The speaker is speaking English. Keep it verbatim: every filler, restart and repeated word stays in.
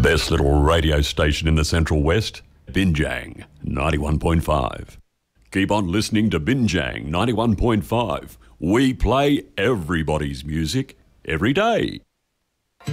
best little radio station in the Central West, Binjang ninety-one point five. Keep on listening to Binjang ninety-one point five. We play everybody's music every day.